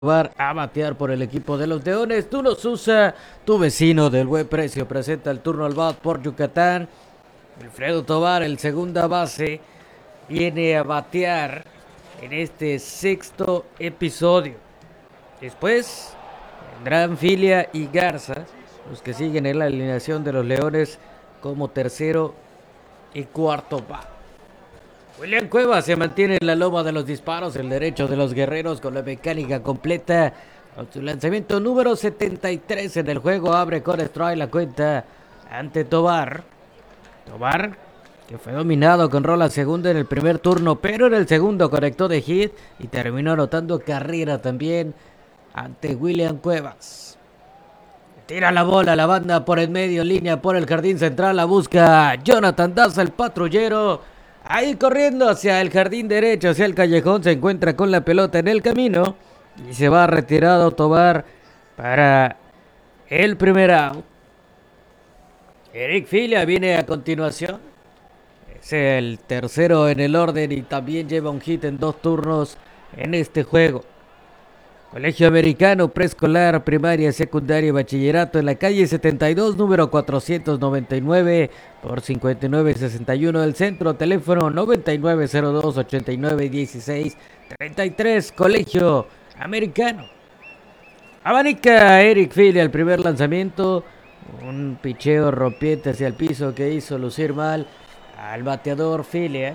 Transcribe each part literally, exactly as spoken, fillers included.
Va a batear por el equipo de los Leones. Tulo Sousa, tu vecino del buen precio, presenta el turno al bat por Yucatán. Wilfredo Tovar, el segunda base, viene a batear en este sexto episodio. Después vendrán Filia y Garza, los que siguen en la alineación de los Leones como tercero y cuarto bat. William Cuevas se mantiene en la loma de los disparos, el derecho de los Guerreros con la mecánica completa. Con su lanzamiento número setenta y tres en el juego, abre con strike la cuenta ante Tovar. Tovar, que fue dominado con rola segunda en el primer turno, pero en el segundo conectó de hit y terminó anotando carrera también ante William Cuevas. Tira la bola, la banda por el medio, línea por el jardín central, la busca Jonathan Daza, el patrullero. Ahí corriendo hacia el jardín derecho, hacia el callejón, se encuentra con la pelota en el camino y se va retirado Tovar para el primer out. Eric Filia viene a continuación, es el tercero en el orden y también lleva un hit en dos turnos en este juego. Colegio Americano, preescolar, primaria, secundaria y bachillerato en la calle setenta y dos, número cuatrocientos noventa y nueve por cincuenta y nueve sesenta y uno del centro, teléfono noventa y nueve cero dos ochenta y nueve dieciséis treinta y tres, Colegio Americano. Abanica Eric Filia el primer lanzamiento, un picheo rompiente hacia el piso que hizo lucir mal al bateador Filia.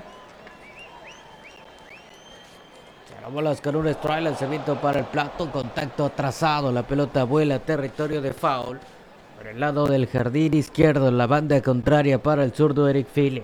Bolas con un strike, lanzamiento para el plato, contacto atrasado, la pelota vuela a territorio de foul por el lado del jardín izquierdo, la banda contraria para el zurdo Eric Filia.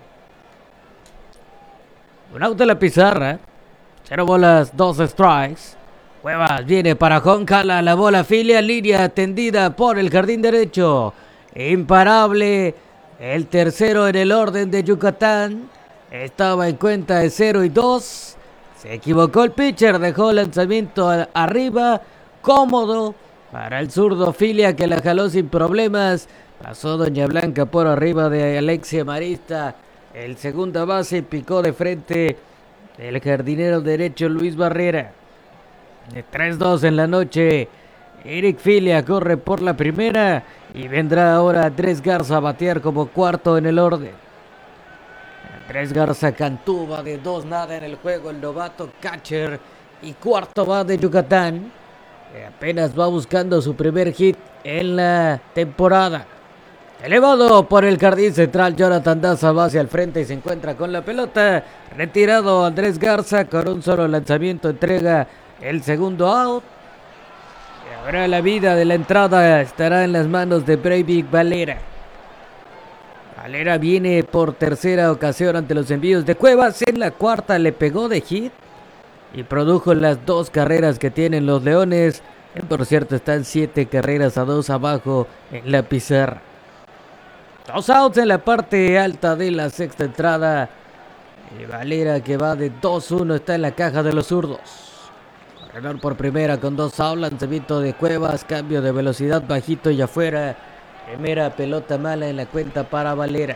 Un out de la pizarra, cero bolas, dos strikes. Cuevas viene para Joncala, la bola Filia, línea tendida por el jardín derecho, imparable, el tercero en el orden de Yucatán, estaba en cuenta de cero y dos. Se equivocó el pitcher, dejó el lanzamiento arriba, cómodo para el zurdo Filia que la jaló sin problemas. Pasó Doña Blanca por arriba de Alexia Marista, el segunda base, y picó de frente el jardinero derecho Luis Barrera. De tres dos en la noche, Eric Filia corre por la primera y vendrá ahora Andrés Garza a batear como cuarto en el orden. Andrés Garza Cantúa de dos nada en el juego, el novato catcher y cuarto bat de Yucatán, que apenas va buscando su primer hit en la temporada. Elevado por el jardín central, Jonathan Daza va hacia el frente y se encuentra con la pelota. Retirado Andrés Garza con un solo lanzamiento, entrega el segundo out. Y ahora la vida de la entrada estará en las manos de Breivik Valera. Valera viene por tercera ocasión ante los envíos de Cuevas. En la cuarta le pegó de hit y produjo las dos carreras que tienen los Leones. Por cierto, están siete carreras a dos abajo en la pizarra. Dos outs en la parte alta de la sexta entrada. Y Valera, que va de dos uno, está en la caja de los zurdos. Corredor por primera con dos outs, lanzamiento de Cuevas, cambio de velocidad bajito y afuera. Primera pelota mala en la cuenta para Valera.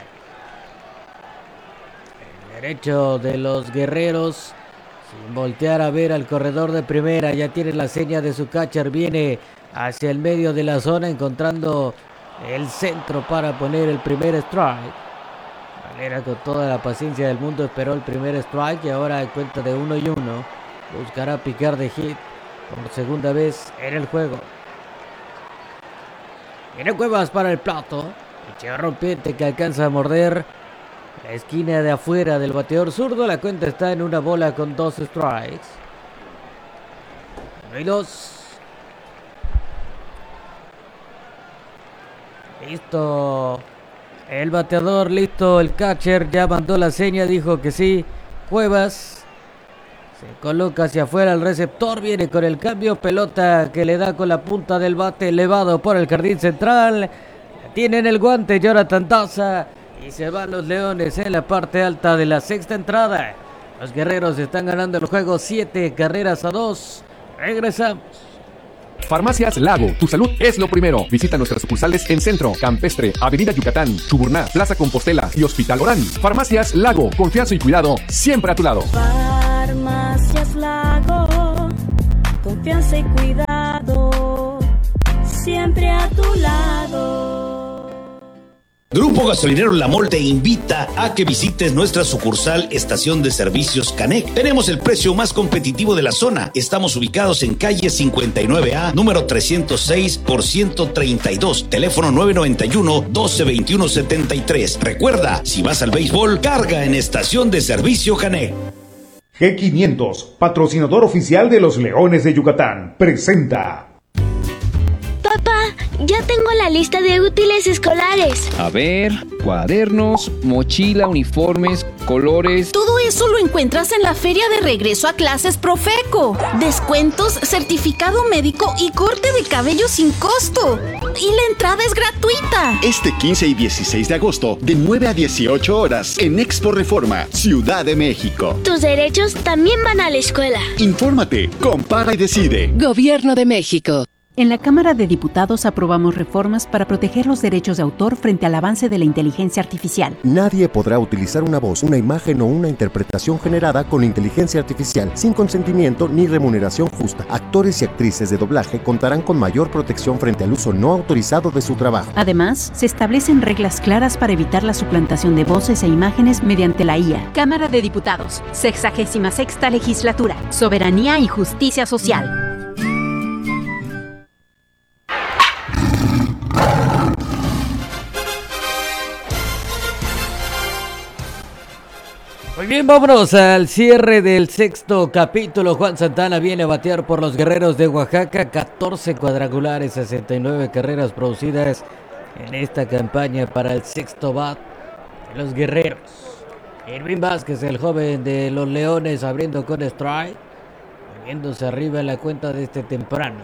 El derecho de los Guerreros, sin voltear a ver al corredor de primera, ya tiene la seña de su catcher, viene hacia el medio de la zona encontrando el centro para poner el primer strike. Valera con toda la paciencia del mundo esperó el primer strike y ahora en cuenta de uno y uno buscará picar de hit por segunda vez en el juego. Viene Cuevas para el plato. Picheo rompiente que alcanza a morder la esquina de afuera del bateador zurdo. La cuenta está en una bola con dos strikes. Uno y dos. Listo el bateador, listo el catcher. Ya mandó la seña, dijo que sí. Cuevas se coloca hacia afuera el receptor, viene con el cambio, pelota que le da con la punta del bate elevado por el jardín central. Tiene en el guante Jonathan Daza y se van los Leones en la parte alta de la sexta entrada. Los Guerreros están ganando el juego siete carreras a dos. Regresamos. Farmacias Lago, tu salud es lo primero. Visita nuestras sucursales en Centro, Campestre, Avenida Yucatán, Chuburná, Plaza Compostela y Hospital Orán. Farmacias Lago, confianza y cuidado siempre a tu lado. Farmacias Lago, confianza confianza y cuidado, siempre a tu lado. Grupo Gasolinero La Mol te invita a que visites nuestra sucursal Estación de Servicios Canec. Tenemos el precio más competitivo de la zona. Estamos ubicados en calle cincuenta y nueve A, número trescientos seis por ciento treinta y dos, teléfono nueve noventa y uno, doce veintiuno setenta y tres. Recuerda, si vas al béisbol, carga en Estación de Servicio Canec. G quinientos, patrocinador oficial de los Leones de Yucatán, presenta... Papá, ya tengo la lista de útiles escolares. A ver, cuadernos, mochila, uniformes, colores... Todo eso lo encuentras en la feria de regreso a clases Profeco. Descuentos, certificado médico y corte de cabello sin costo. Y la entrada es gratuita. Este quince y dieciséis de agosto, de nueve a dieciocho horas, en Expo Reforma, Ciudad de México. Tus derechos también van a la escuela. Infórmate, compara y decide. Gobierno de México. En la Cámara de Diputados aprobamos reformas para proteger los derechos de autor frente al avance de la inteligencia artificial. Nadie podrá utilizar una voz, una imagen o una interpretación generada con inteligencia artificial sin consentimiento ni remuneración justa. Actores y actrices de doblaje contarán con mayor protección frente al uso no autorizado de su trabajo. Además, se establecen reglas claras para evitar la suplantación de voces e imágenes mediante la I A. Cámara de Diputados, sexagésima sexta legislatura, soberanía y justicia social. Muy bien, vámonos al cierre del sexto capítulo. Juan Santana viene a batear por los Guerreros de Oaxaca. catorce cuadrangulares, sesenta y nueve carreras producidas en esta campaña para el sexto bat de los Guerreros. Irving Vázquez, el joven de los Leones, abriendo con strike, poniéndose arriba en la cuenta de este temprano.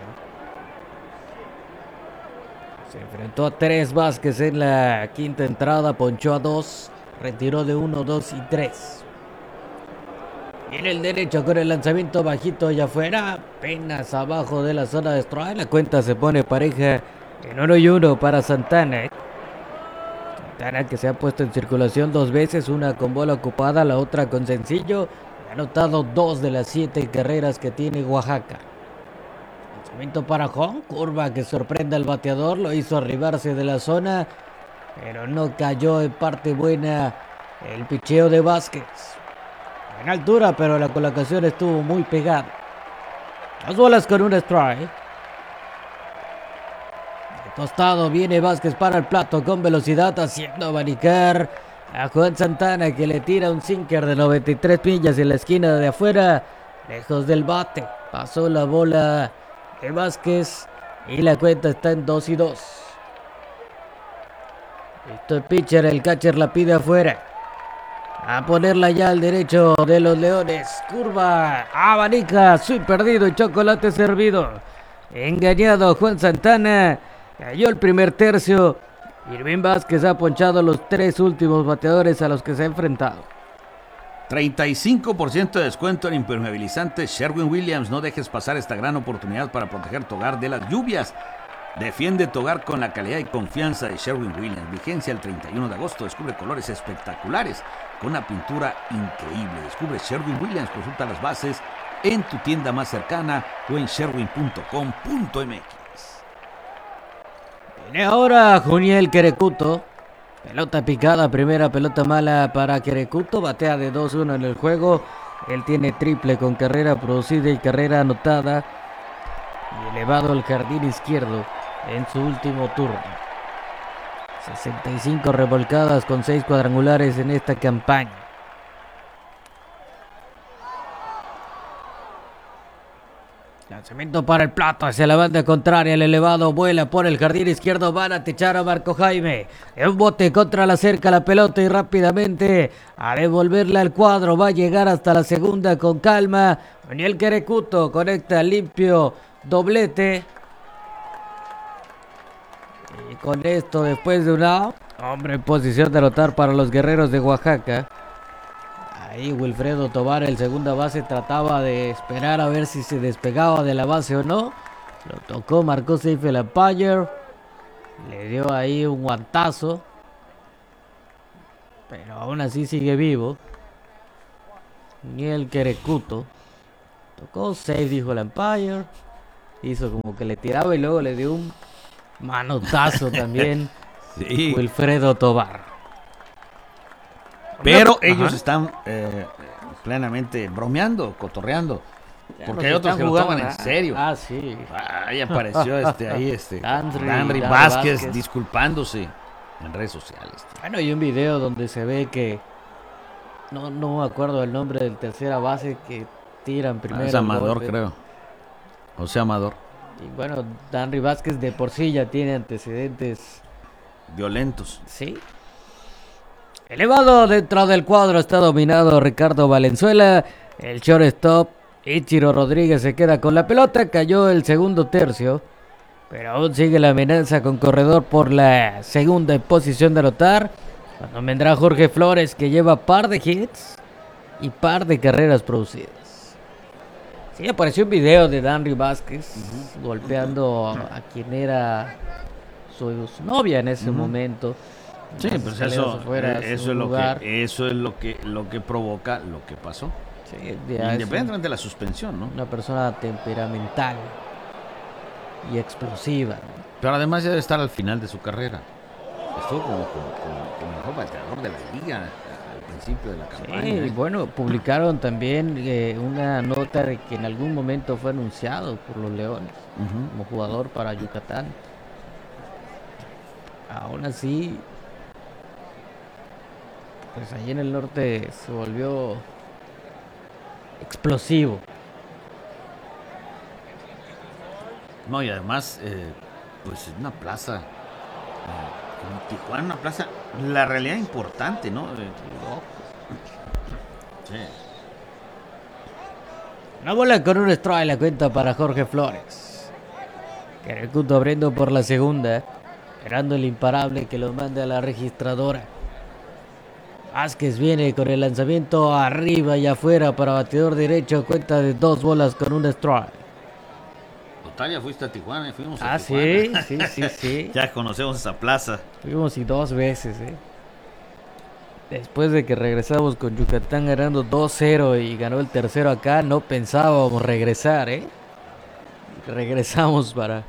Se enfrentó a tres Vázquez en la quinta entrada, ponchó a dos, retiró de uno, dos y tres. Viene el derecho con el lanzamiento bajito allá afuera, apenas abajo de la zona de strike. La cuenta se pone pareja en uno y uno para Santana. Santana, que se ha puesto en circulación dos veces, una con bola ocupada, la otra con sencillo. Ha anotado dos de las siete carreras que tiene Oaxaca. Lanzamiento para home, curva que sorprende al bateador, lo hizo arribarse de la zona, pero no cayó en parte buena el picheo de Vázquez. En altura, pero la colocación estuvo muy pegada. Dos bolas con un strike. De costado viene Vázquez para el plato con velocidad, haciendo abanicar a Juan Santana, que le tira un sinker de noventa y tres millas en la esquina de afuera, lejos del bate. Pasó la bola de Vázquez y la cuenta está en dos y dos. Listo el pitcher, el catcher la pide afuera. A ponerla ya al derecho de los Leones. Curva, abanica, swing perdido y chocolate servido. Engañado Juan Santana. Cayó el primer tercio. Irving Vázquez ha ponchado los tres últimos bateadores a los que se ha enfrentado. treinta y cinco por ciento de descuento en impermeabilizantes Sherwin Williams. No dejes pasar esta gran oportunidad para proteger tu hogar de las lluvias. Defiende tu hogar con la calidad y confianza de Sherwin Williams. Vigencia el treinta y uno de agosto. Descubre colores espectaculares con una pintura increíble. Descubre Sherwin Williams. Consulta las bases en tu tienda más cercana o en sherwin punto com punto m x. Viene ahora Juniel Querecuto. Pelota picada, primera pelota mala para Querecuto. Batea de dos uno en el juego. Él tiene triple con carrera producida y carrera anotada. Y elevado al jardín izquierdo en su último turno. sesenta y cinco revolcadas con seis cuadrangulares en esta campaña. Lanzamiento para el plato hacia la banda contraria. El elevado vuela por el jardín izquierdo. Van a techar a Marco Jaime. Un bote contra la cerca la pelota y rápidamente a devolverla al cuadro. Va a llegar hasta la segunda con calma. Daniel Querecuto conecta limpio. Doblete. Y con esto, después de un out, hombre en posición de anotar para los Guerreros de Oaxaca. Ahí Wilfredo Tobar, el segunda base, trataba de esperar a ver si se despegaba de la base o no. Lo tocó, marcó safe el umpire. Le dio ahí un guantazo. Pero aún así sigue vivo. Ni el Querecuto. Tocó safe, dijo el umpire. hizo como que le tiraba y luego le dio un manotazo también. Sí. Wilfredo Tovar. Pero Ajá. ellos están eh, plenamente bromeando, cotorreando. Ya Porque no hay se otros están que lo jugando toman en nada. serio. Ah, sí. Ahí apareció este, ahí este, Dandri, Dandri Dandri Vázquez, Vázquez. disculpándose en redes sociales. Bueno, hay un video donde se ve que no, no me acuerdo el nombre del tercera base que tiran primero. Ah, es el Amador, golpe. creo. José Amador. Y bueno, Dandri Vázquez de por sí ya tiene antecedentes Violentos. Sí. Elevado dentro del cuadro está dominado Ricardo Valenzuela. El shortstop Ichiro Rodríguez se queda con la pelota. Cayó el segundo tercio. Pero aún sigue la amenaza con corredor por la segunda en posición de anotar. Cuando vendrá Jorge Flores, que lleva par de hits y par de carreras producidas. Sí, apareció un video de Dandri Vázquez uh-huh. golpeando a quien era su, su novia en ese uh-huh. momento. Sí, pues eso, afuera, eh, eso es lo que eso es lo que lo que provoca lo que pasó. Sí, independientemente de la suspensión, ¿no? Una persona temperamental y explosiva. Pero además ya debe estar al final de su carrera. Estuvo como, como, como, como el mejor bateador de la liga al principio de la campaña. Sí, y bueno, publicaron también eh, una nota de que en algún momento fue anunciado por los Leones uh-huh. como jugador para Yucatán. Aún así, pues allí en el norte se volvió explosivo. No, y además, eh, pues es una plaza, eh, en Tijuana, una plaza, la realidad importante, ¿no? Eh, sí. Una bola con un strike, la cuenta para Jorge Flores. Querecuto abriendo por la segunda, esperando el imparable que lo mande a la registradora. Vázquez viene con el lanzamiento arriba y afuera para bateador derecho, cuenta de dos bolas con un strike. Total, ya fuiste a Tijuana, y fuimos ah, a Tijuana. sí, sí, sí, sí. Ya conocemos esa plaza. Fuimos y dos veces, eh. Después de que regresamos con Yucatán ganando dos cero y ganó el tercero acá, no pensábamos regresar, eh. Regresamos para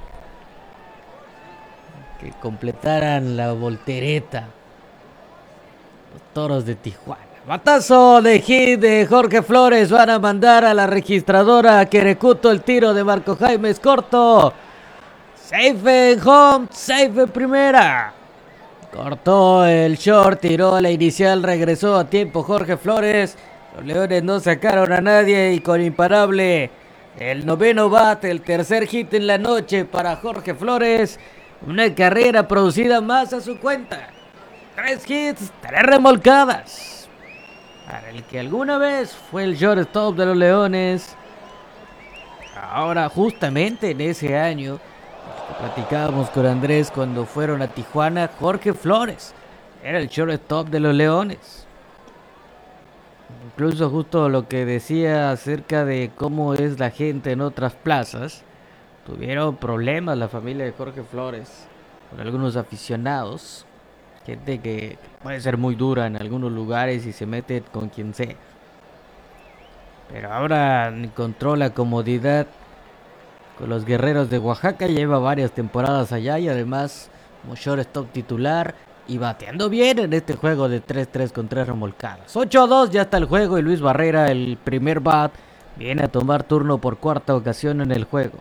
que completaran la voltereta. Los Toros de Tijuana. Batazo de hit de Jorge Flores. Van a mandar a la registradora Querecuto. El tiro de Marco Jaime es corto. Safe en home, safe en primera. Cortó el short, tiró la inicial, regresó a tiempo Jorge Flores. Los Leones no sacaron a nadie y con imparable el noveno bate, el tercer hit en la noche para Jorge Flores. Una carrera producida más a su cuenta. Tres hits, tres remolcadas. Para el que alguna vez fue el shortstop de los Leones. Ahora justamente en ese año que platicábamos con Andrés cuando fueron a Tijuana, Jorge Flores era el shortstop de los Leones. Incluso justo lo que decía acerca de cómo es la gente en otras plazas. Tuvieron problemas la familia de Jorge Flores con algunos aficionados. Gente que puede ser muy dura en algunos lugares y se mete con quien sea. Pero ahora encontró la comodidad con los Guerreros de Oaxaca. Lleva varias temporadas allá y además como shortstop titular y bateando bien en este juego de tres tres con tres remolcadas. ocho a dos ya está el juego y Luis Barrera, el primer bat, viene a tomar turno por cuarta ocasión en el juego.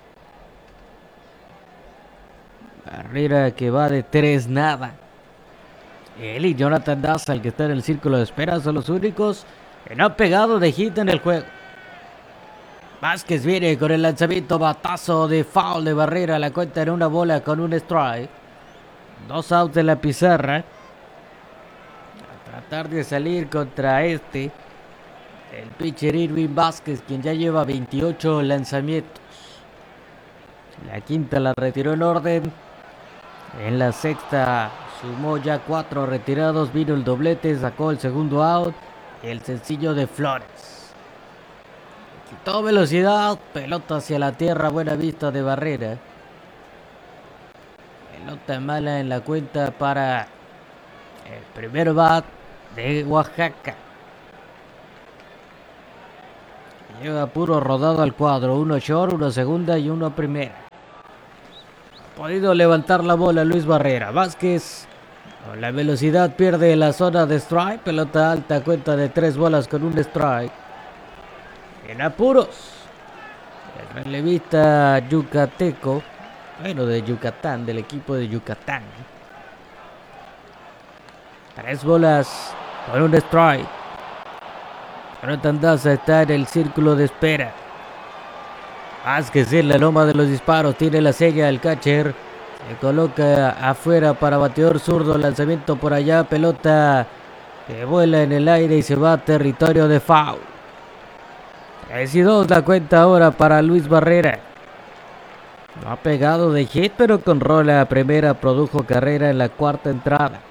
Barrera que va de tres nada. Él y Jonathan Daza, el que está en el círculo de espera, son los únicos que no han pegado de hit en el juego. Vázquez viene con el lanzamiento, batazo de foul de Barrera, la cuenta en una bola con un strike. Dos outs de la pizarra. A tratar de salir contra este, el pitcher Irving Vázquez, quien ya lleva veintiocho lanzamientos. La quinta la retiró en orden. En la sexta sumó ya cuatro retirados, vino el doblete, sacó el segundo out, el sencillo de Flores. Quitó velocidad, pelota hacia la tierra, buena vista de Barrera. Pelota mala en la cuenta para el primer bat de Oaxaca. Lleva puro rodado al cuadro. Uno short, uno segunda y uno primera. Ha podido levantar la bola Luis Barrera. Vázquez, con la velocidad, pierde la zona de strike. Pelota alta, cuenta de tres bolas con un strike. En apuros. El relevista yucateco, bueno, de Yucatán, del equipo de Yucatán. Tres bolas con un strike. Jonathan Daza está en el círculo de espera. Vázquez en la loma de los disparos, tiene la seña del catcher. Se coloca afuera para bateador zurdo, lanzamiento por allá, pelota que vuela en el aire y se va a territorio de foul. tres y dos la cuenta ahora para Luis Barrera. No ha pegado de hit, pero con rola primera produjo carrera en la cuarta entrada.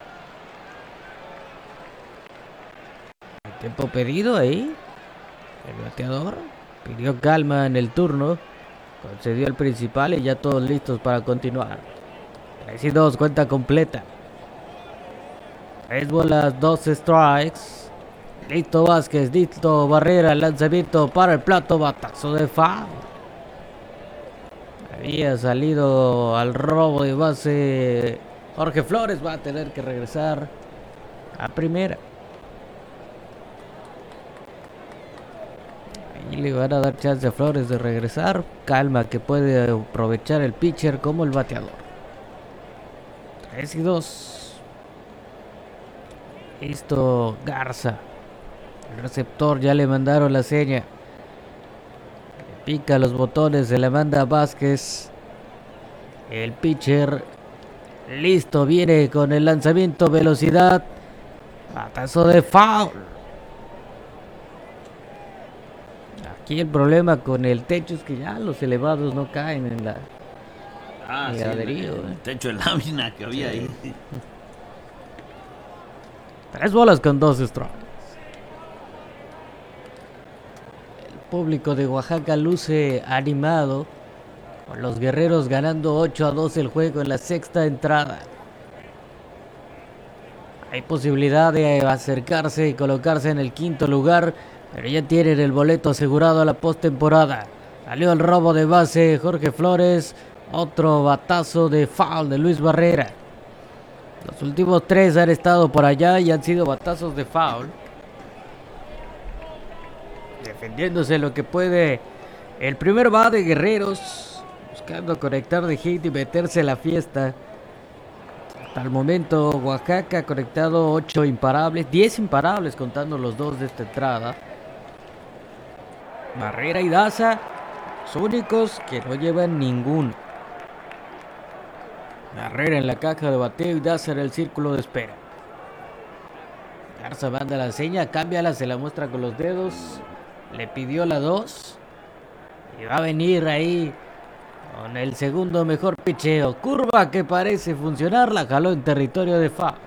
El tiempo pedido ahí. El bateador pidió calma en el turno. Concedió el principal y ya todos listos para continuar. tres y dos, cuenta completa. tres bolas, dos strikes. Listo Vázquez, listo Barrera, lanzamiento para el plato, batazo de foul. Había salido al robo de base. Jorge Flores va a tener que regresar a primera. Ahí le van a dar chance a Flores de regresar. Calma que puede aprovechar el pitcher como el bateador. tres y dos. Listo Garza. El receptor ya le mandaron la seña. Le pica los botones, se le manda a Vázquez. El pitcher listo, viene con el lanzamiento, velocidad. Batazo de foul. Aquí el problema con el techo es que ya los elevados no caen en la Ah, sí, el, el techo de lámina que había sí. ahí. Tres bolas con dos strikes. El público de Oaxaca luce animado, con los guerreros ganando ocho a dos el juego en la sexta entrada. Hay posibilidad de acercarse y colocarse en el quinto lugar, pero ya tienen el boleto asegurado a la postemporada. Salió el robo de base Jorge Flores, otro batazo de foul de Luis Barrera. Los últimos tres han estado por allá y han sido batazos de foul. Defendiéndose lo que puede el primer bat de Guerreros, buscando conectar de hit y meterse en la fiesta. Hasta el momento Oaxaca ha conectado ocho imparables, diez imparables contando los dos de esta entrada. Barrera y Daza, los únicos que no llevan ninguno. Barrera en la caja de bateo y Daza en el círculo de espera. Garza manda la seña, cámbiala, se la muestra con los dedos. Le pidió la dos. Y va a venir ahí con el segundo mejor picheo. Curva que parece funcionar, la jaló en territorio de foul.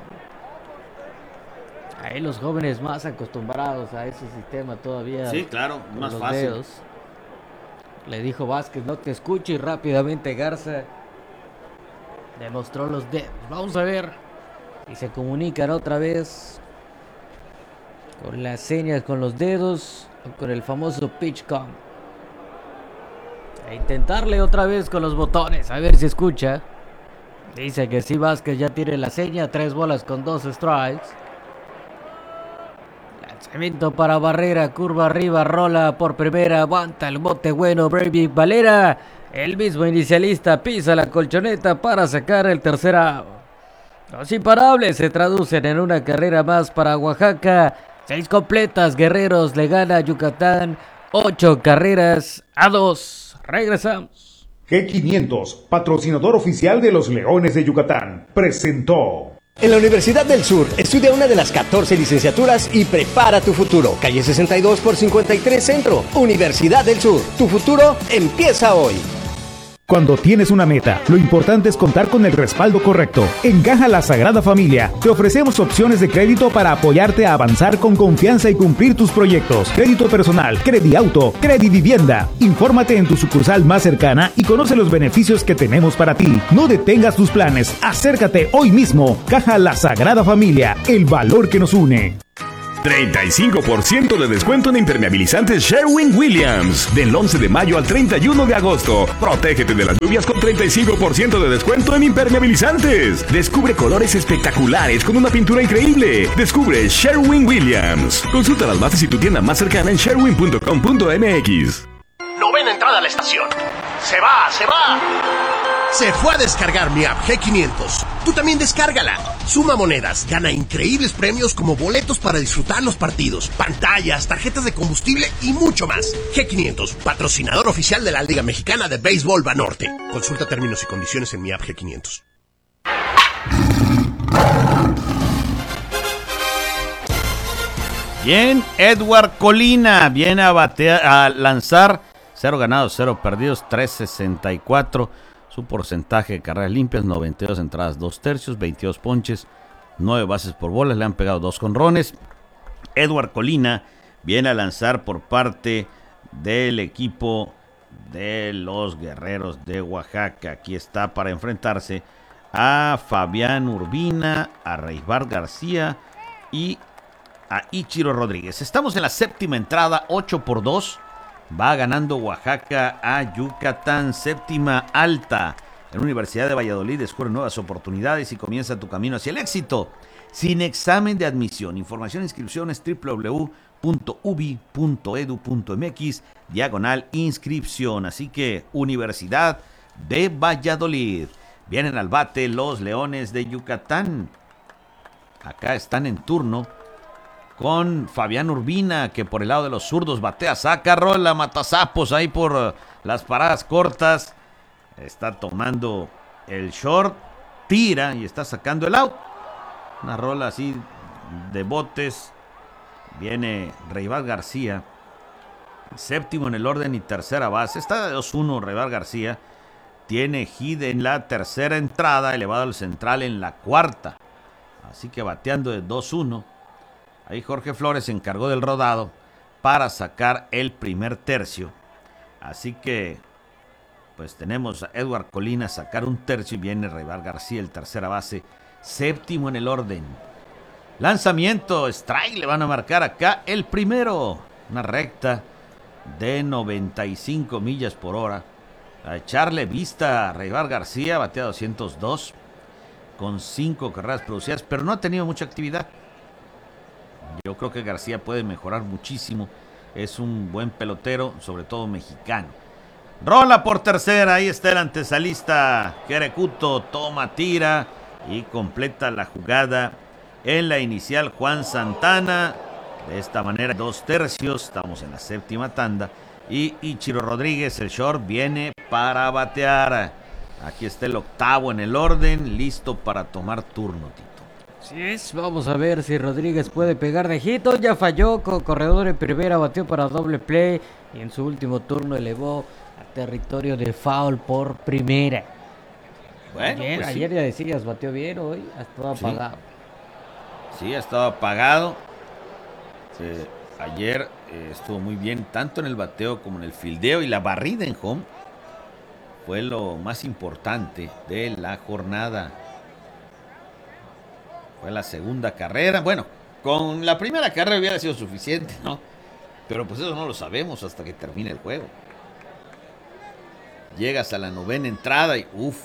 Ahí los jóvenes más acostumbrados a ese sistema todavía. Sí, claro, más fácil. Dedos. Le dijo Vázquez, no te escucho, y rápidamente Garza demostró los dedos. Vamos a ver si se comunican otra vez con las señas con los dedos o con el famoso pitch count. A intentarle otra vez con los botones, a ver si escucha. Dice que sí, Vázquez ya tiene la seña, tres bolas con dos strikes. Lanzamiento para Barrera, curva arriba, rola por primera, aguanta el bote bueno, Brady Valera. El mismo inicialista pisa la colchoneta para sacar el tercer out. Los imparables se traducen en una carrera más para Oaxaca. Seis completas, Guerreros le gana a Yucatán. Ocho carreras a dos. Regresamos. G quinientos, patrocinador oficial de los Leones de Yucatán, presentó. En la Universidad del Sur, estudia una de las catorce licenciaturas y prepara tu futuro. Calle sesenta y dos por cincuenta y tres Centro. Universidad del Sur. Tu futuro empieza hoy. Cuando tienes una meta, lo importante es contar con el respaldo correcto. En Caja La Sagrada Familia, te ofrecemos opciones de crédito para apoyarte a avanzar con confianza y cumplir tus proyectos. Crédito personal, Crediauto, Credivivienda. Infórmate en tu sucursal más cercana y conoce los beneficios que tenemos para ti. No detengas tus planes, acércate hoy mismo. Caja La Sagrada Familia, el valor que nos une. treinta y cinco por ciento de descuento en impermeabilizantes Sherwin-Williams. Del once de mayo al treinta y uno de agosto. Protégete de las lluvias con treinta y cinco por ciento de descuento en impermeabilizantes. Descubre colores espectaculares con una pintura increíble. Descubre Sherwin-Williams. Consulta las bases y tu tienda más cercana en sherwin punto com punto m x. Novena entrada a la estación. ¡Se va, se va! Se fue a descargar mi app G quinientos. Tú también descárgala. Suma monedas, gana increíbles premios como boletos para disfrutar los partidos, pantallas, tarjetas de combustible y mucho más. G quinientos, patrocinador oficial de la Liga Mexicana de Béisbol Banorte. Consulta términos y condiciones en mi app G quinientos. Bien, Edward Colina viene a, batear, a lanzar cero ganados, cero perdidos, tres sesenta y cuatro. Su porcentaje de carreras limpias, noventa y dos entradas, dos tercios, veintidós ponches, nueve bases por bolas, le han pegado dos jonrones. Edward Colina viene a lanzar por parte del equipo de los Guerreros de Oaxaca. Aquí está para enfrentarse a Fabián Urbina, a Reisbar García y a Ichiro Rodríguez. Estamos en la séptima entrada, ocho por dos. Va ganando Oaxaca a Yucatán. Séptima alta. En la Universidad de Valladolid descubre nuevas oportunidades y comienza tu camino hacia el éxito. Sin examen de admisión. Información e inscripciones doble u doble u doble u punto u b i punto e d u punto m x diagonal inscripción. Así que Universidad de Valladolid. Vienen al bate los Leones de Yucatán. Acá están en turno con Fabián Urbina, que por el lado de los zurdos batea, saca rola, matazapos ahí por uh, las paradas cortas. Está tomando el short, tira y está sacando el out. Una rola así de botes. Viene Reisbar García, séptimo en el orden y tercera base. Está de dos uno Reisbar García. Tiene hit en la tercera entrada, elevado al central en la cuarta. Así que bateando de dos uno. Ahí Jorge Flores se encargó del rodado para sacar el primer tercio. Así que, pues tenemos a Edward Colina sacar un tercio y viene Reisbar García, el tercera base, séptimo en el orden. Lanzamiento, strike, le van a marcar acá el primero. Una recta de noventa y cinco millas por hora. A echarle vista a Reisbar García, batea doscientos dos con cinco carreras producidas, pero no ha tenido mucha actividad. Yo creo que García puede mejorar muchísimo. Es un buen pelotero, sobre todo mexicano. Rola por tercera, ahí está el antesalista Querecuto, toma, tira y completa la jugada en la inicial Juan Santana. De esta manera, dos tercios, estamos en la séptima tanda. Y Ichiro Rodríguez, el short, viene para batear. Aquí está el octavo en el orden, listo para tomar turno, Tito. Sí es, vamos a ver si Rodríguez puede pegar de hito. Ya falló con corredor en primera, batió para doble play y en su último turno elevó a territorio de foul por primera. Bueno, ayer, pues ayer sí. ya decías, batió bien, hoy estaba Sí. apagado. Sí, ha estado apagado. Eh, ayer eh, estuvo muy bien, tanto en el bateo como en el fildeo, y la barrida en home fue lo más importante de la jornada. Fue la segunda carrera. Bueno, con la primera carrera hubiera sido suficiente, ¿no? Pero pues eso no lo sabemos hasta que termine el juego. Llegas a la novena entrada y uff.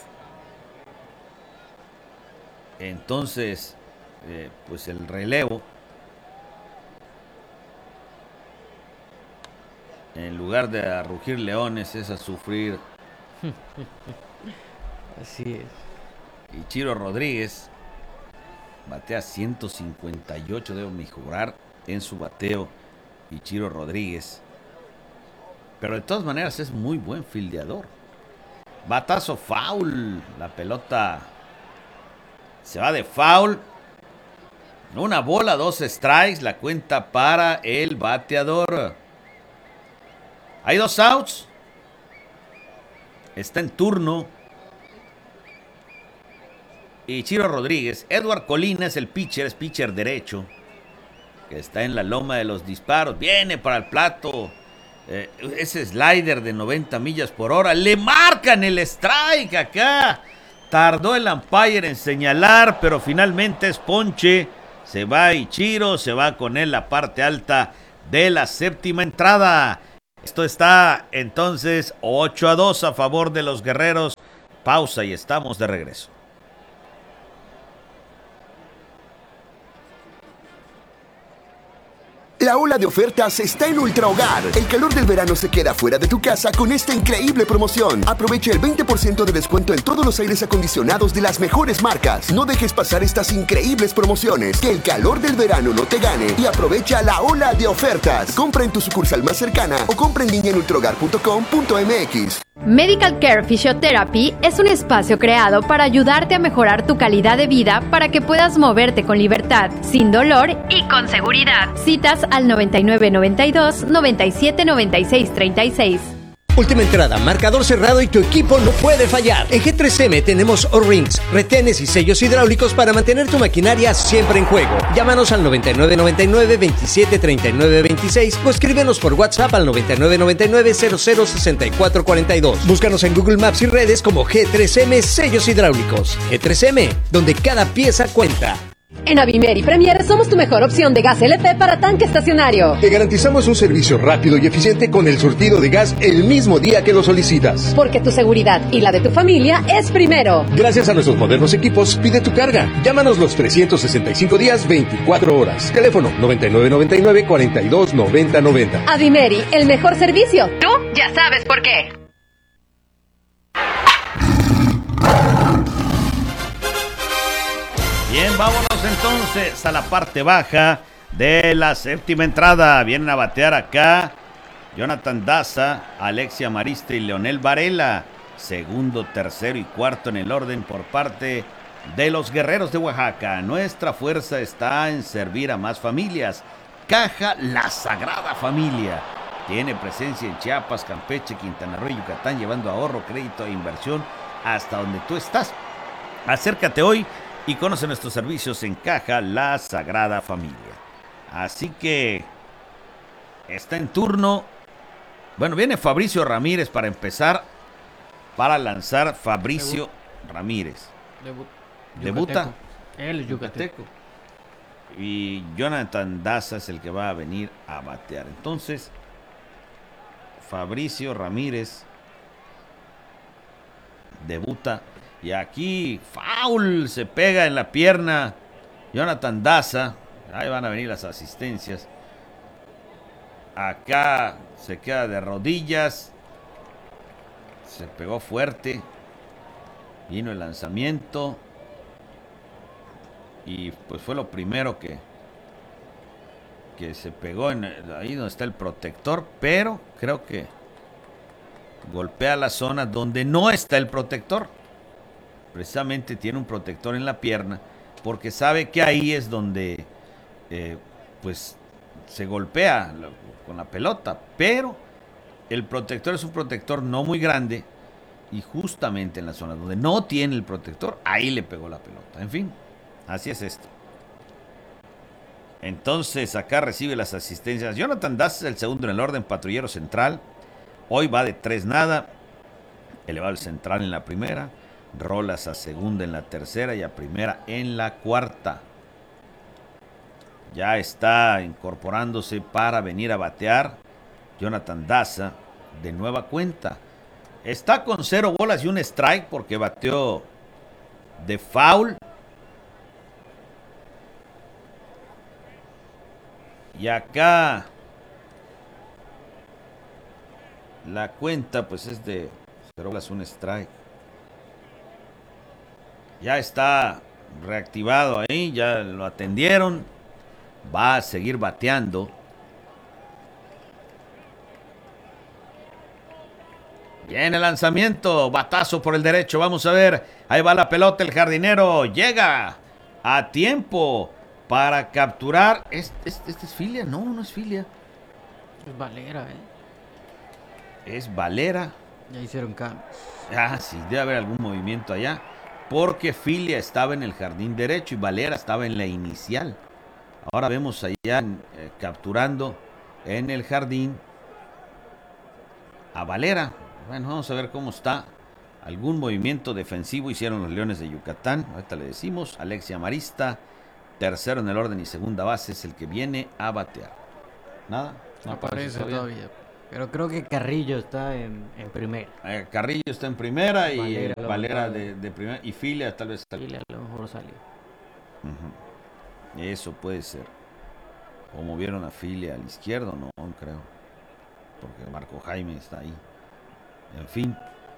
Entonces, eh, pues el relevo, en lugar de a rugir leones, es a sufrir. Así es. Ichiro Rodríguez batea ciento cincuenta y ocho, debo mejorar en su bateo Ichiro Rodríguez. Pero de todas maneras es muy buen fildeador. Batazo foul, la pelota se va de foul. Una bola, dos strikes, la cuenta para el bateador. Hay dos outs. Está en turno Ichiro Rodríguez. Edward Colina es el pitcher, es pitcher derecho, que está en la loma de los disparos. Viene para el plato. Eh, ese slider de noventa millas por hora. Le marcan el strike acá. Tardó el umpire en señalar, pero finalmente es ponche. Se va Ichiro, se va con él la parte alta de la séptima entrada. Esto está entonces ocho a dos a favor de los guerreros. Pausa y estamos de regreso. La ola de ofertas está en Ultra Hogar. El calor del verano se queda fuera de tu casa con esta increíble promoción. Aprovecha el veinte por ciento de descuento en todos los aires acondicionados de las mejores marcas. No dejes pasar estas increíbles promociones. Que el calor del verano no te gane y aprovecha la ola de ofertas. Compra en tu sucursal más cercana o compra en línea en ultra hogar punto com punto m x. Medical Care Physiotherapy es un espacio creado para ayudarte a mejorar tu calidad de vida para que puedas moverte con libertad, sin dolor y con seguridad. Citas al noventa y nueve noventa y dos noventa y siete noventa y seis treinta y seis. Última entrada, marcador cerrado y tu equipo no puede fallar. En G tres M tenemos O-Rings, retenes y sellos hidráulicos para mantener tu maquinaria siempre en juego. Llámanos al noventa y nueve noventa y nueve veintisiete treinta y nueve veintiséis o escríbenos por WhatsApp al noventa y nueve noventa y nueve cero cero sesenta y cuatro cuarenta y dos. Búscanos en Google Maps y redes como G tres M Sellos Hidráulicos. G tres M, donde cada pieza cuenta. En Avimeri Premier somos tu mejor opción de gas L P para tanque estacionario. Te garantizamos un servicio rápido y eficiente con el surtido de gas el mismo día que lo solicitas. Porque tu seguridad y la de tu familia es primero. Gracias a nuestros modernos equipos, pide tu carga. Llámanos los trescientos sesenta y cinco días, veinticuatro horas. Teléfono noventa y nueve noventa y nueve cuarenta y dos noventa noventa. Avimeri, el mejor servicio. Tú ya sabes por qué. Bien, vámonos entonces a la parte baja de la séptima entrada. Vienen a batear acá Jonathan Daza, Alexia Marista y Leonel Varela. Segundo, tercero y cuarto en el orden por parte de los Guerreros de Oaxaca. Nuestra fuerza está en servir a más familias. Caja La Sagrada Familia. Tiene presencia en Chiapas, Campeche, Quintana Roo y Yucatán, llevando ahorro, crédito e inversión hasta donde tú estás. Acércate hoy y conoce nuestros servicios en Caja La Sagrada Familia. Así que está en turno. Bueno, viene Fabricio Ramírez para empezar. Para lanzar Fabricio Debut. Ramírez. Debut. Debuta. Él es yucateco. Y Jonathan Daza es el que va a venir a batear. Entonces, Fabricio Ramírez debuta. Y aquí, foul, se pega en la pierna Jonathan Daza. Ahí van a venir las asistencias. Acá se queda de rodillas. Se pegó fuerte. Vino el lanzamiento. Y pues fue lo primero que, que se pegó en el, ahí donde está el protector. Pero creo que golpea la zona donde no está el protector. Precisamente tiene un protector en la pierna porque sabe que ahí es donde eh, pues se golpea la, con la pelota, pero el protector es un protector no muy grande y justamente en la zona donde no tiene el protector, ahí le pegó la pelota. En fin, así es esto. Entonces acá recibe las asistencias Jonathan Daza, el segundo en el orden, patrullero central. Hoy va de tres nada, elevado el central en la primera, Rolas a segunda en la tercera y a primera en la cuarta. Ya está incorporándose para venir a batear Jonathan Daza de nueva cuenta. Está con cero bolas y un strike porque bateó de foul. Y acá la cuenta pues es de cero bolas, un strike. Ya está reactivado ahí, ya lo atendieron. Va a seguir bateando. Viene el lanzamiento, batazo por el derecho, vamos a ver. Ahí va la pelota, el jardinero llega a tiempo para capturar. ¿Este, este, este es Filia? No, no es Filia. Es Valera, ¿eh? Es Valera. Ya hicieron cambios. Ah, sí, debe haber algún movimiento allá. Porque Filia estaba en el jardín derecho y Valera estaba en la inicial. Ahora vemos allá eh, capturando en el jardín a Valera. Bueno, vamos a ver cómo está. Algún movimiento defensivo hicieron los Leones de Yucatán. Ahorita le decimos. Alexia Marista Tercero en el orden y segunda base es el que viene a batear. Nada, no aparece todavía. todavía. Pero creo que Carrillo está en, en primera. Eh, Carrillo está en primera y Valera, eh, Valera de, de primera. Y Filia tal vez. Filia a lo mejor salió. Uh-huh. Eso puede ser. O movieron a Filia al izquierdo, no, no creo. Porque Marco Jaime está ahí. En fin.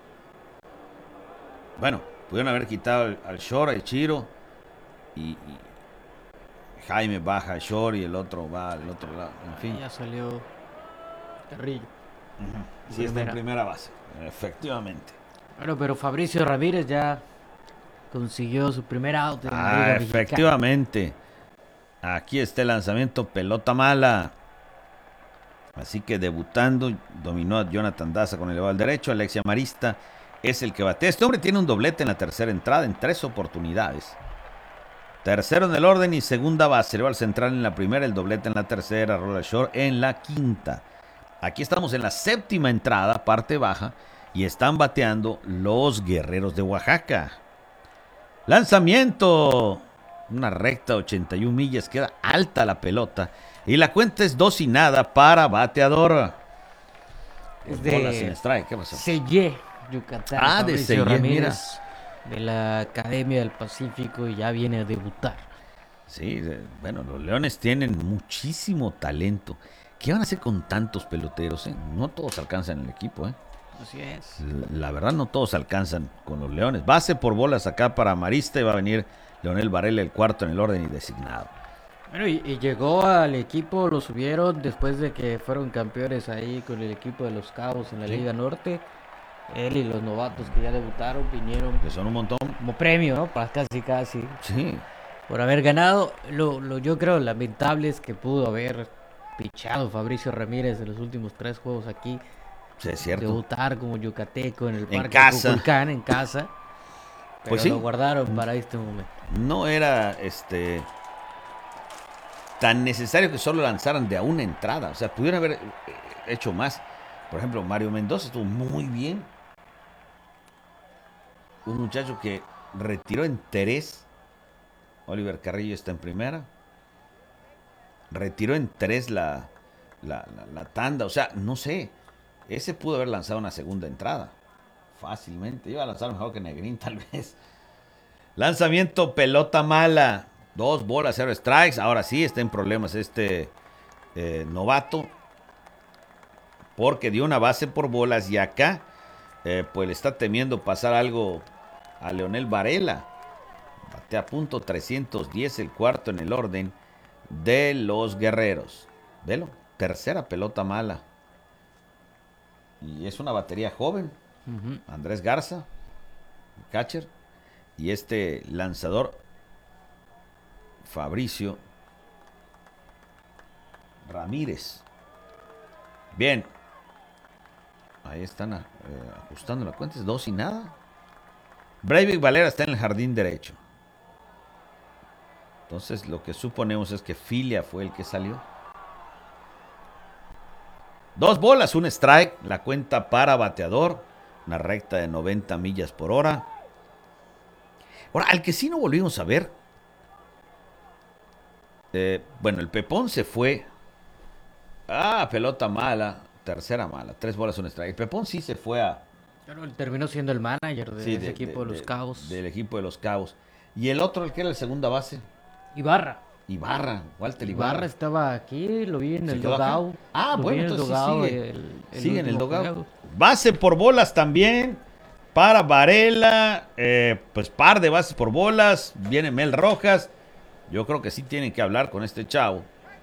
Bueno, pudieron haber quitado al, al Shore, al Chiro. Y, y Jaime baja al Shore y el otro va al otro lado. En fin. Ya salió Carrillo. Uh-huh. Sí, está en primera base. Efectivamente. Bueno, pero Fabricio Ramírez ya consiguió su primer out en ah, la Liga efectivamente. Mexicana. Aquí está el lanzamiento, pelota mala. Así que debutando, dominó a Jonathan Daza con el elevado al derecho. Alexia Marista es el que batea. Este hombre tiene un doblete en la tercera entrada en tres oportunidades. Tercero en el orden y segunda base. Elevado al central en la primera, el doblete en la tercera. Rola Shore en la quinta. Aquí estamos en la séptima entrada, parte baja. Y están bateando los Guerreros de Oaxaca. Lanzamiento. Una recta ochenta y una millas. Queda alta la pelota. Y la cuenta es dos y nada para bateador. Es de bola sin strike. ¿Qué pasó? Sellé, Yucatán. Ah, de Sellé, Ramírez, mira. De la Academia del Pacífico, y ya viene a debutar. Sí, de, bueno, los Leones tienen muchísimo talento. ¿Qué van a hacer con tantos peloteros? Eh? No todos alcanzan el equipo, ¿eh? Así es. La, la verdad, no todos alcanzan con los Leones. Base por bolas acá para Marista y va a venir Leonel Varela, el cuarto en el orden y designado. Bueno, y, y llegó al equipo, lo subieron después de que fueron campeones ahí con el equipo de los Cabos en la sí. Liga Norte. Él y los novatos que ya debutaron vinieron. Que son un montón. Como premio, ¿no? Para casi, casi. Sí. Por haber ganado. Lo, lo yo creo lamentable es que pudo haber pichado Fabricio Ramírez en los últimos tres juegos aquí. Sí, es cierto. Debutar como yucateco en el en Parque casa. Cuculcán, en casa. Pero pues sí. lo guardaron para este momento. No era este tan necesario que solo lanzaran de a una entrada. O sea, pudieron haber hecho más. Por ejemplo, Mario Mendoza estuvo muy bien. Un muchacho que retiró en tres. Oliver Carrillo está en primera. Retiró en tres la, la, la, la tanda. O sea, no sé. Ese pudo haber lanzado una segunda entrada. Fácilmente. Iba a lanzar mejor que Negrín, tal vez. Lanzamiento, pelota mala. Dos bolas, cero strikes. Ahora sí está en problemas este eh, novato. Porque dio una base por bolas. Y acá, eh, pues le está temiendo pasar algo a Leonel Varela. Batea a punto trescientos diez, el cuarto en el orden de los Guerreros. Velo, tercera pelota mala. Y es una batería joven. Uh-huh. Andrés Garza, catcher. Y este lanzador, Fabricio Ramírez. Bien. Ahí están eh, ajustando la cuenta. Es dos y nada. Breivik Valera está en el jardín derecho. Entonces lo que suponemos es que Filia fue el que salió. Dos bolas, un strike. La cuenta para bateador. Una recta de noventa millas por hora. Ahora, al que sí no volvimos a ver. Eh, bueno, el Pepón se fue. Ah, pelota mala. Tercera mala. Tres bolas, un strike. El Pepón sí se fue a... Pero él terminó siendo el manager de sí, ese de, equipo de, de los de, Cabos. Del equipo de los Cabos. Y el otro, el que era el segunda base. Ibarra. Ibarra, Walter Ibarra. Ibarra estaba aquí, lo vi en el dogao. Ah, lo bueno, vi en entonces dogao, sigue, el, el sigue en el dogao. juego. Base por bolas también para Varela. Eh, pues par de bases por bolas. Viene Mel Rojas. Yo creo que sí tienen que hablar con este chavo.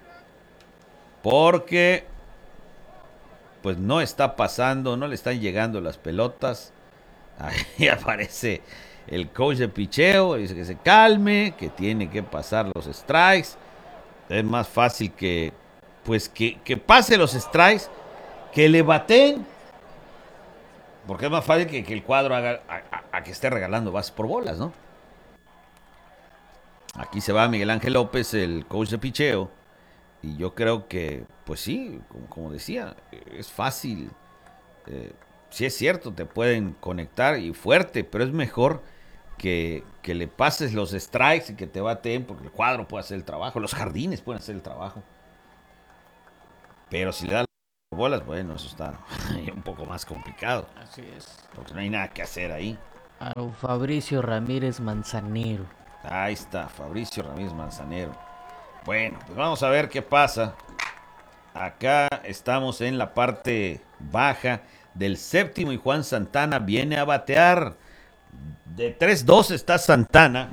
Porque pues no está pasando, no le están llegando las pelotas. Ahí aparece el coach de picheo, dice que se calme, que tiene que pasar los strikes. Es más fácil que pues que, que pase los strikes, que le baten, porque es más fácil que, que el cuadro haga a, a, a que esté regalando bases por bolas, ¿no? Aquí se va Miguel Ángel López, el coach de picheo, y yo creo que, pues sí, como, como decía, es fácil. Eh, sí es cierto, te pueden conectar y fuerte, pero es mejor que, que le pases los strikes y que te baten, porque el cuadro puede hacer el trabajo, los jardines pueden hacer el trabajo. Pero si le das las bolas, bueno, eso está un poco más complicado. Así es. Porque no hay nada que hacer ahí. Aaron Fabricio Ramírez Manzanero. Ahí está, Fabricio Ramírez Manzanero. Bueno, pues vamos a ver qué pasa. Acá estamos en la parte baja del séptimo y Juan Santana viene a batear. De tres dos está Santana.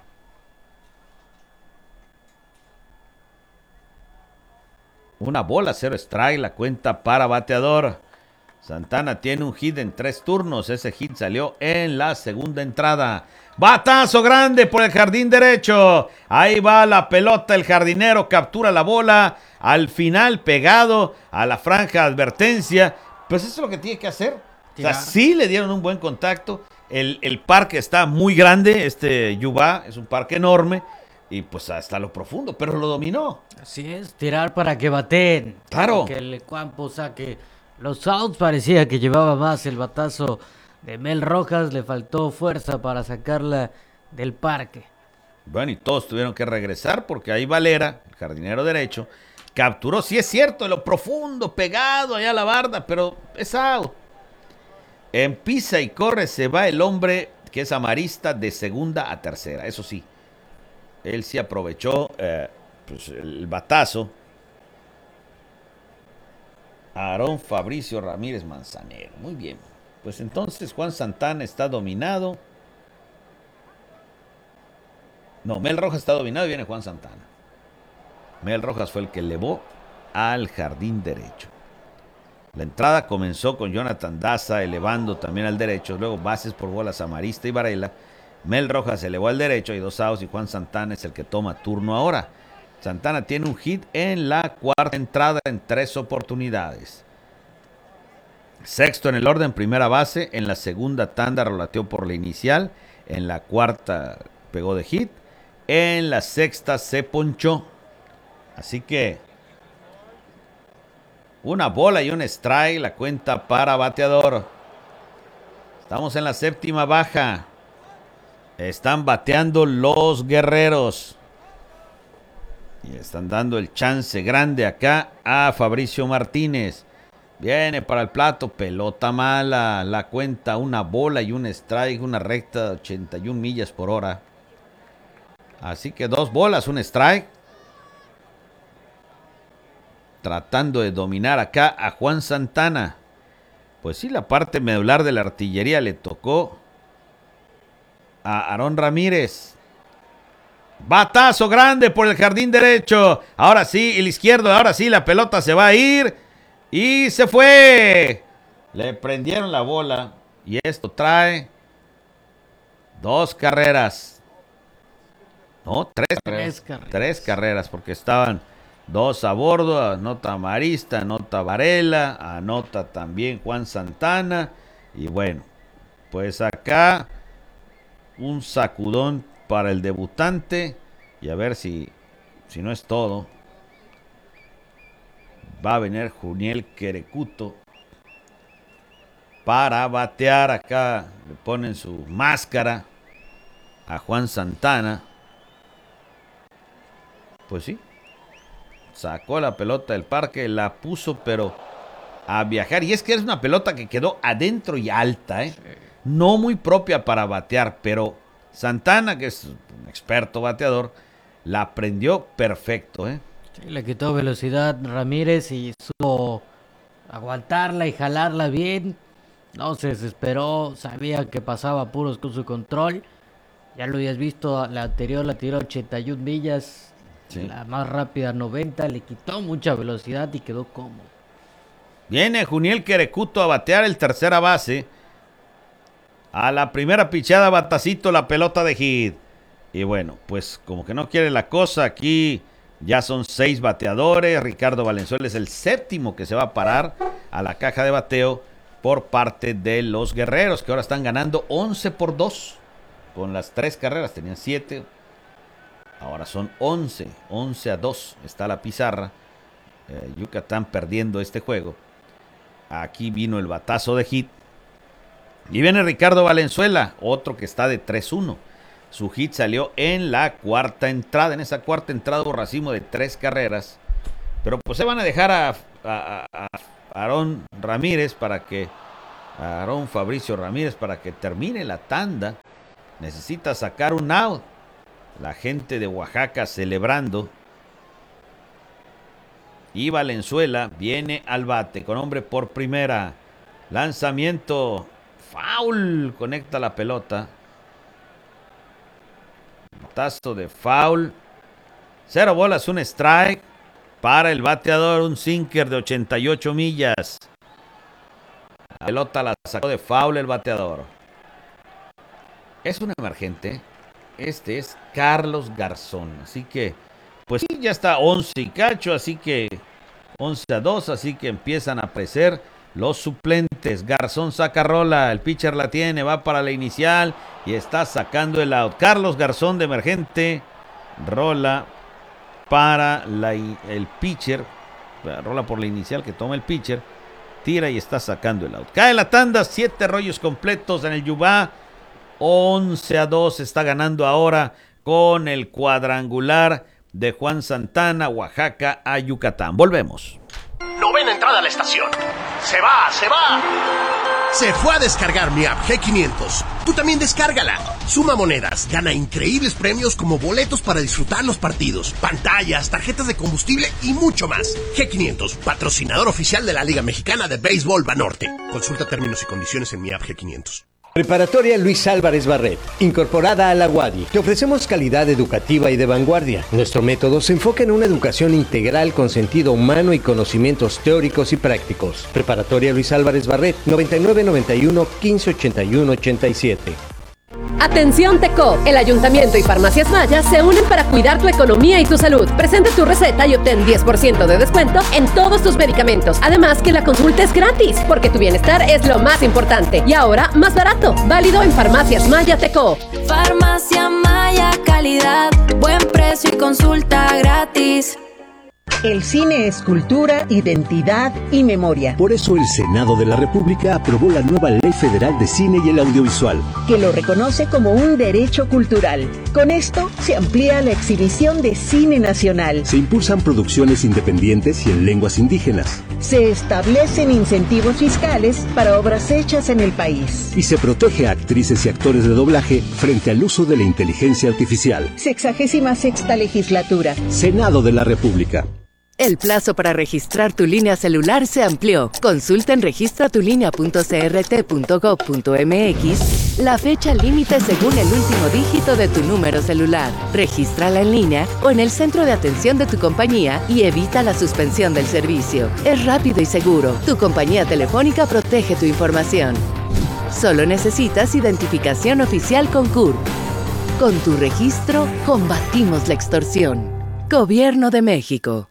Una bola, cero strike, la cuenta para bateador. Santana tiene un hit en tres turnos. Ese hit salió en la segunda entrada. Batazo grande por el jardín derecho. Ahí va la pelota. El jardinero captura la bola. Al final pegado a la franja de advertencia. Pues eso es lo que tiene que hacer. O sea, sí le dieron un buen contacto. El, el parque está muy grande. Este Yubá es un parque enorme. Y pues hasta lo profundo. Pero lo dominó. Así es. Tirar para que baten. Claro. Que el campo saque los outs. Parecía que llevaba más el batazo de Mel Rojas. Le faltó fuerza para sacarla del parque. Bueno, y todos tuvieron que regresar porque ahí Valera, el jardinero derecho, capturó, sí es cierto, de lo profundo, pegado allá a la barda, pero es out. En pisa y corre se va el hombre que es amarista de segunda a tercera, eso sí. Él sí aprovechó eh, pues el batazo. Aarón Fabricio Ramírez Manzanero, muy bien. Pues entonces Juan Santana está dominado. No, Mel Rojas está dominado y viene Juan Santana. Mel Rojas fue el que elevó al jardín derecho. La entrada comenzó con Jonathan Daza elevando también al derecho. Luego bases por bolas Amarista y Varela. Mel Rojas elevó al derecho, hay dos outs y Juan Santana es el que toma turno ahora. Santana tiene un hit en la cuarta entrada en tres oportunidades. Sexto en el orden, primera base. En la segunda tanda rolateó por la inicial. En la cuarta pegó de hit. En la sexta se ponchó. Así que una bola y un strike, la cuenta para bateador. Estamos en la séptima baja. Están bateando los Guerreros. Y están dando el chance grande acá a Fabricio Martínez. Viene para el plato, pelota mala, la cuenta una bola y un strike, una recta de ochenta y una millas por hora. Así que dos bolas, un strike. Tratando de dominar acá a Juan Santana. Pues sí, la parte medular de la artillería le tocó a Aarón Ramírez. Batazo grande por el jardín derecho. Ahora sí, el izquierdo, ahora sí la pelota se va a ir. Y se fue. Le prendieron la bola. Y esto trae dos carreras. No, tres carreras. Tres carreras, tres carreras porque estaban dos a bordo. Anota Amarista, anota Varela, anota también Juan Santana. Y bueno, pues acá un sacudón para el debutante. Y a ver si, si no es todo. Va a venir Juniel Querecuto para batear. Acá le ponen su máscara a Juan Santana. Pues sí. Sacó la pelota del parque, la puso, pero a viajar. Y es que es una pelota que quedó adentro y alta, ¿eh? No muy propia para batear, pero Santana, que es un experto bateador, la prendió perfecto, ¿eh? Sí, le quitó velocidad Ramírez y supo aguantarla y jalarla bien. No se desesperó, sabía que pasaba puros con su control. Ya lo habías visto, la anterior la tiró ochenta y una millas, sí. La más rápida noventa, le quitó mucha velocidad y quedó cómodo. Viene Juniel Querecuto a batear el tercera base. A la primera pichada, batacito, la pelota de hit. Y bueno, pues como que no quiere la cosa, aquí ya son seis bateadores. Ricardo Valenzuela es el séptimo que se va a parar a la caja de bateo por parte de los Guerreros, que ahora están ganando once por dos. Con las tres carreras, tenían siete. Ahora son once, once a dos. Está la pizarra. Eh, Yucatán perdiendo este juego. Aquí vino el batazo de hit. Y viene Ricardo Valenzuela, otro que está de tres uno. Su hit salió en la cuarta entrada. En esa cuarta entrada hubo racimo de tres carreras. Pero pues se van a dejar a, a, a Aarón Ramírez para que... A Aarón Fabricio Ramírez para que termine la tanda. Necesita sacar un out. La gente de Oaxaca celebrando. Y Valenzuela viene al bate con hombre por primera. Lanzamiento. Foul. Conecta la pelota. Batazo de foul. Cero bolas, un strike. Para el bateador, un sinker de ochenta y ocho millas. La pelota la sacó de foul el bateador. Es un emergente. Este es Carlos Garzón. Así que, pues sí, ya está once y cacho. Así que once a dos. Así que empiezan a aparecer los suplentes. Garzón saca rola. El pitcher la tiene. Va para la inicial. Y está sacando el out. Carlos Garzón de emergente. Rola para la, el pitcher. Rola por la inicial que toma el pitcher. Tira y está sacando el out. Cae la tanda. Siete rollos completos en el Yubá. once a dos está ganando ahora con el cuadrangular de Juan Santana, Oaxaca a Yucatán. Volvemos. Novena entrada a la estación. Se va, se va. Se fue a descargar mi app G quinientos. Tú también descárgala. Suma monedas, gana increíbles premios como boletos para disfrutar los partidos, pantallas, tarjetas de combustible y mucho más. G quinientos, patrocinador oficial de la Liga Mexicana de Béisbol Banorte. Consulta términos y condiciones en mi app G quinientos. Preparatoria Luis Álvarez Barret, incorporada a la U A D I. Te ofrecemos calidad educativa y de vanguardia. Nuestro método se enfoca en una educación integral con sentido humano y conocimientos teóricos y prácticos. Preparatoria Luis Álvarez Barret, noventa y nueve noventa y uno quince ochenta y uno ochenta y siete. Atención Teco, el Ayuntamiento y Farmacias Maya se unen para cuidar tu economía y tu salud. Presenta tu receta y obtén diez por ciento de descuento en todos tus medicamentos. Además que la consulta es gratis, porque tu bienestar es lo más importante. Y ahora, más barato. Válido en Farmacias Maya Teco. Farmacia Maya, calidad, buen precio y consulta gratis. El cine es cultura, identidad y memoria. Por eso el Senado de la República aprobó la nueva Ley Federal de Cine y el Audiovisual, que lo reconoce como un derecho cultural. Con esto se amplía la exhibición de cine nacional. Se impulsan producciones independientes y en lenguas indígenas. Se establecen incentivos fiscales para obras hechas en el país. Y se protege a actrices y actores de doblaje frente al uso de la inteligencia artificial. Sexagésima sexta legislatura. Senado de la República. El plazo para registrar tu línea celular se amplió. Consulta en registra tu línea punto c r t punto gov punto m x la fecha límite según el último dígito de tu número celular. Regístrala en línea o en el centro de atención de tu compañía y evita la suspensión del servicio. Es rápido y seguro. Tu compañía telefónica protege tu información. Solo necesitas identificación oficial con C U R P. Con tu registro, combatimos la extorsión. Gobierno de México.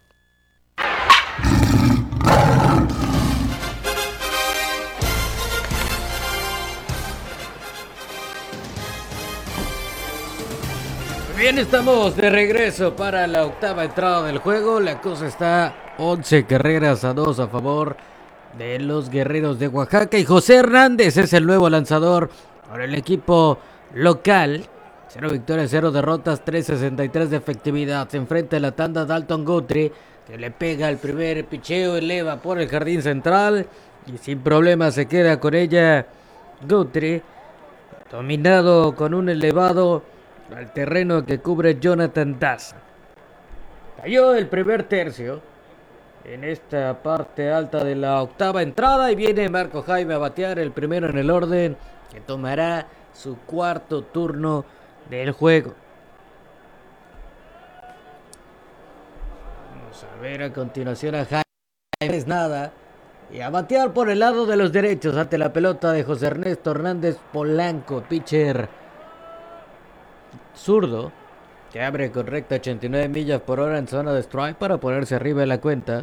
Bien, estamos de regreso para la octava entrada del juego. La cosa está once carreras a dos a favor de los Guerreros de Oaxaca. Y José Hernández es el nuevo lanzador para el equipo local. Cero victorias, cero derrotas, tres sesenta y tres de efectividad. Se enfrenta a la tanda Dalton Guthrie, que le pega el primer picheo, eleva por el jardín central y sin problema se queda con ella Guthrie, dominado con un elevado al terreno que cubre Jonathan Daza. Cayó el primer tercio en esta parte alta de la octava entrada y viene Marco Jaime a batear, el primero en el orden, que tomará su cuarto turno del juego. Vamos a ver a continuación a Jaime, es nada, y a batear por el lado de los derechos ante la pelota de José Ernesto Hernández Polanco, pitcher zurdo, que abre con recta ochenta y nueve millas por hora en zona de strike para ponerse arriba de la cuenta.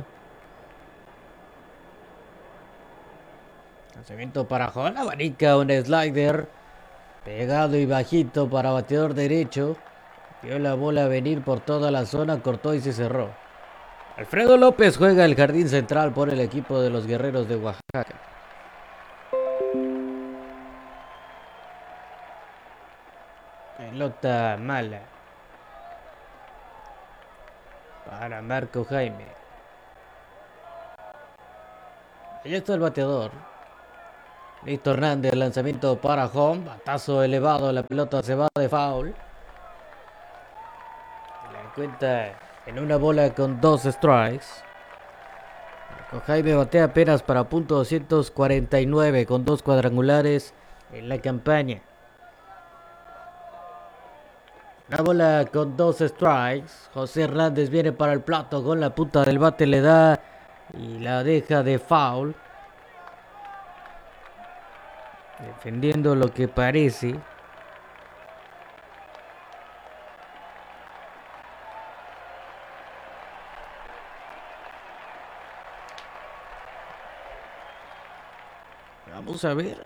Lanzamiento para Jol, abanica un slider pegado y bajito para bateador derecho. Vio la bola venir por toda la zona, cortó y se cerró. Alfredo López juega el jardín central por el equipo de los Guerreros de Oaxaca. Pelota mala para Marco Jaime. Ahí está el bateador. Listo Hernández, lanzamiento para home. Batazo elevado, la pelota se va de foul. La cuenta en una bola con dos strikes. Marco Jaime batea apenas para punto doscientos cuarenta y nueve con dos cuadrangulares en la campaña. Una bola con dos strikes. José Hernández viene para el plato con la punta del bate, le da y la deja de foul. Defendiendo lo que parece. Vamos a ver.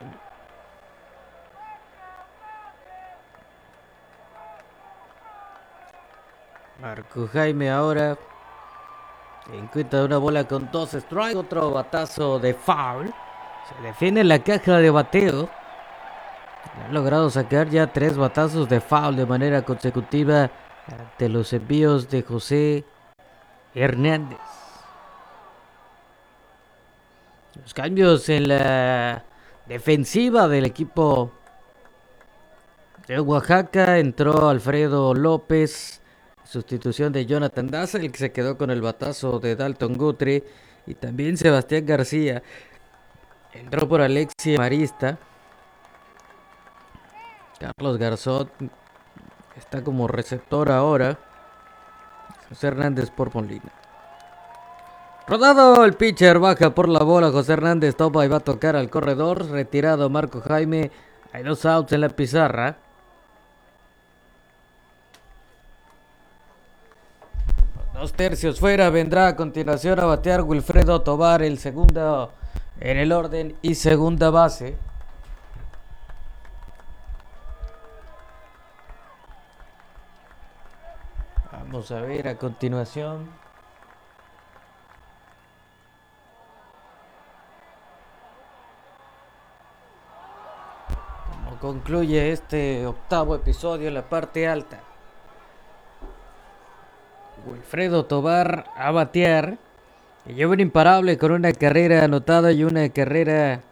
Marco Jaime ahora se encuentra una bola con dos strikes, otro batazo de foul. Se defiende en la caja de bateo. Han logrado sacar ya tres batazos de foul de manera consecutiva ante los envíos de José Hernández. Los cambios en la defensiva del equipo de Oaxaca. Entró Alfredo López. Sustitución de Jonathan Daza, el que se quedó con el batazo de Dalton Guthrie. Y también Sebastián García. Entró por Alexi Marista. Carlos Garzón está como receptor ahora. José Hernández por Molina. Rodado el pitcher, baja por la bola. José Hernández toma y va a tocar al corredor. Retirado Marco Jaime. Hay dos outs en la pizarra. Dos tercios fuera, vendrá a continuación a batear Wilfredo Tovar, el segundo en el orden y segunda base. Vamos a ver a continuación. Cómo concluye este octavo episodio en la parte alta. Wilfredo Tovar a batear. Y lleva un imparable con una carrera anotada y una carrera.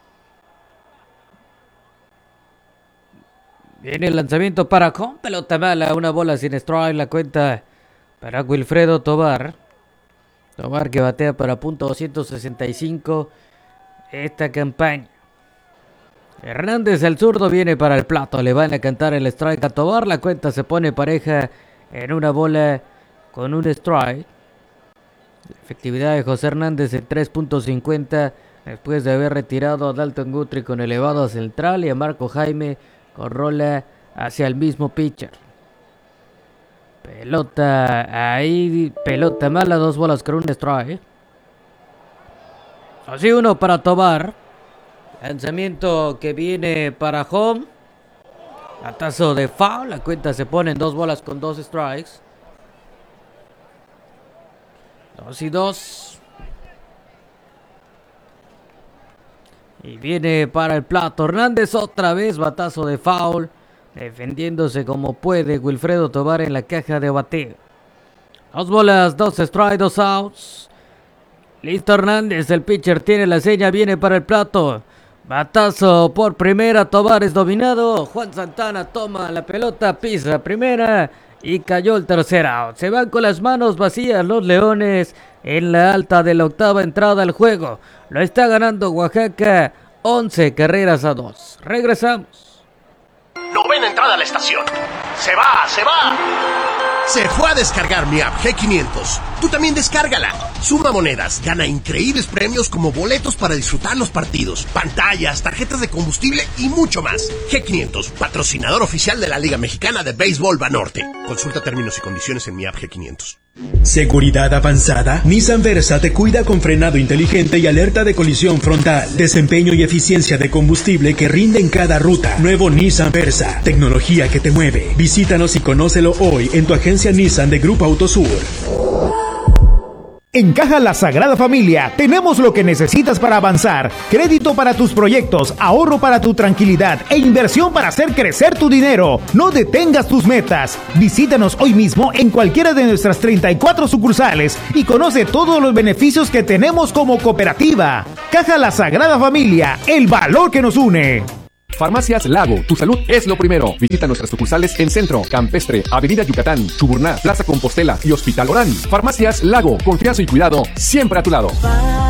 Viene el lanzamiento para con pelota mala. Una bola sin strike. La cuenta para Wilfredo Tovar. Tovar que batea para punto doscientos sesenta y cinco esta campaña. Hernández, el zurdo, viene para el plato. Le van a cantar el strike a Tovar. La cuenta se pone pareja en una bola con un strike. La efectividad de José Hernández en tres punto cincuenta después de haber retirado a Dalton Guthrie con elevado a central y a Marco Jaime con rola hacia el mismo pitcher. Pelota ahí, pelota mala, dos bolas con un strike. Así uno para Tovar. Lanzamiento que viene para home. Batazo de foul, la cuenta se pone en dos bolas con dos strikes. Dos y dos. Y viene para el plato Hernández otra vez, batazo de foul. Defendiéndose como puede Wilfredo Tovar en la caja de bateo. Dos bolas, dos strikes, dos outs. Listo Hernández, el pitcher tiene la seña, viene para el plato. Batazo por primera, Tovar es dominado. Juan Santana toma la pelota, pisa primera. Y cayó el tercer out. Se van con las manos vacías los Leones en la alta de la octava entrada al juego. Lo está ganando Oaxaca once carreras a dos. Regresamos. Novena entrada a la estación. Se va, se va. Se fue a descargar mi app G quinientos. Tú también descárgala. Suma monedas, gana increíbles premios como boletos para disfrutar los partidos, pantallas, tarjetas de combustible y mucho más. G quinientos, patrocinador oficial de la Liga Mexicana de Béisbol Banorte. Consulta términos y condiciones en mi app G quinientos. ¿Seguridad avanzada? Nissan Versa te cuida con frenado inteligente y alerta de colisión frontal. Desempeño y eficiencia de combustible que rinde en cada ruta. Nuevo Nissan Versa. Tecnología que te mueve. Visítanos y conócelo hoy en tu agencia Nissan de Grupo Autosur. En Caja La Sagrada Familia tenemos lo que necesitas para avanzar. Crédito para tus proyectos, ahorro para tu tranquilidad e inversión para hacer crecer tu dinero. No detengas tus metas. Visítanos hoy mismo en cualquiera de nuestras treinta y cuatro sucursales y conoce todos los beneficios que tenemos como cooperativa. Caja La Sagrada Familia, el valor que nos une. Farmacias Lago, tu salud es lo primero. Visita nuestras sucursales en Centro, Campestre, Avenida Yucatán, Chuburná, Plaza Compostela y Hospital Orán. Farmacias Lago, confianza y cuidado siempre a tu lado.